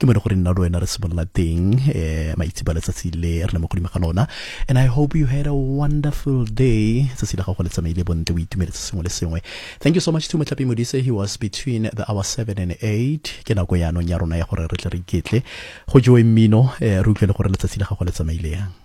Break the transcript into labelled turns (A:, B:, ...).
A: ke mo gore nna le wena re simolla teng maitseba letsatsi le re le mo godimo ga lona, and I hope you had a wonderful day. Tsatsi la gago le tsamaile bontle, o itumeletse sengwe le sengwe. Thank you so much to Motlapi Modise. He was between the hour 7 and 8 ke nako ya no ya rona ya gore re tle re iketle go joe mmino re utlwe le gore letsatsi la gago le tsamaile yang.